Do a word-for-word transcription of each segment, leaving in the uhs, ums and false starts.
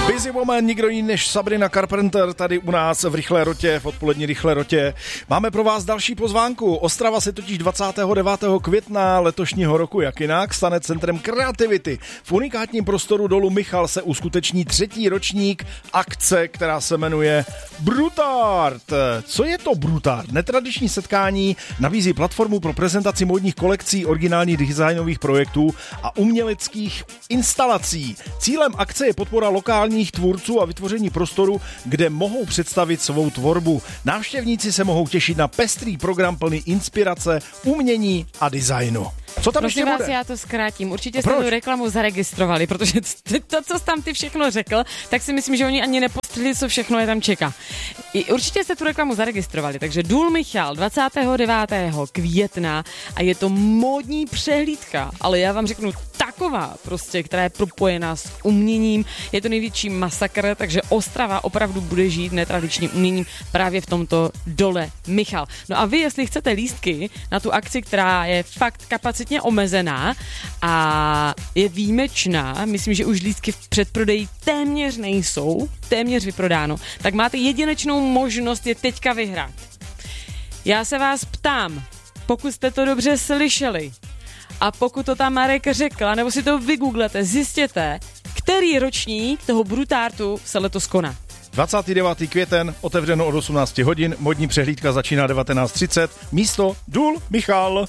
Busy Woman, nikdo jiný než Sabrina Carpenter tady u nás v Rychlé rotě, v odpolední Rychlé rotě. Máme pro vás další pozvánku. Ostrava se totiž dvacátého devátého května letošního roku, jak jinak, stane centrem kreativity. V unikátním prostoru dolu Michal se uskuteční třetí ročník akce, která se jmenuje Brutart. Co je to Brutart? Netradiční setkání nabízí platformu pro prezentaci módních kolekcí, originálních designových projektů a uměleckých instalací. Cílem akce je podpora lokálních tvůrců a vytvoření prostoru, kde mohou představit svou tvorbu. Návštěvníci se mohou těšit na pestrý program plný inspirace, umění a designu. Co tam Prosím ještě vás, bude? já to zkrátím. Určitě A jste proč? tu reklamu zaregistrovali, protože to, to, co jsi tam ty všechno řekl, tak si myslím, že oni ani nepostřehli, co všechno je tam čeká. I určitě jste tu reklamu zaregistrovali, takže Důl Michal dvacátého devátého května a je to módní přehlídka, ale já vám řeknu taková prostě, která je propojená s uměním. Je to největší masakr, takže Ostrava opravdu bude žít netradičním uměním právě v tomto dole Michal. No a vy, jestli chcete lístky na tu akci, která je fakt kapacitně omezená a je výjimečná, myslím, že už lístky v předprodeji téměř nejsou, téměř vyprodáno, tak máte jedinečnou možnost je teďka vyhrát. Já se vás ptám, pokud jste to dobře slyšeli, a pokud to tam Marek řekl, nebo si to vygooglete, zjistěte, který ročník toho Brutartu se letos koná. dvacátého devátého květen, otevřeno od osmnáct hodin, modní přehlídka začíná devatenáct třicet, místo Důl Michal.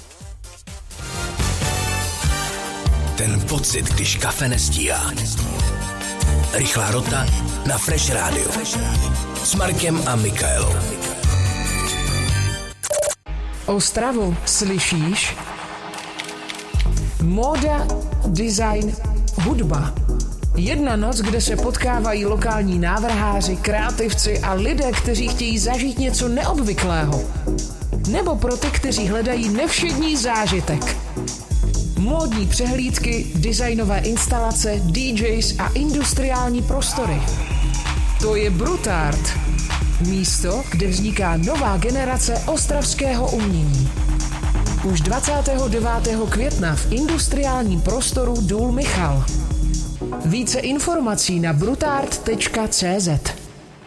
Ten pocit, když kafe nestíhá. Rychlá rota na Fresh Radio. S Markem a Michaelou. Ostravu slyšíš? Móda, design, hudba. Jedna noc, kde se potkávají lokální návrháři, kreativci a lidé, kteří chtějí zažít něco neobvyklého. Nebo pro ty, kteří hledají nevšední zážitek. Módní přehlídky, designové instalace, D Js a industriální prostory. To je Brutart. Místo, kde vzniká nová generace ostravského umění. Už dvacátého devátého května v industriálním prostoru Důl Michal. Více informací na brutart tečka cé zet.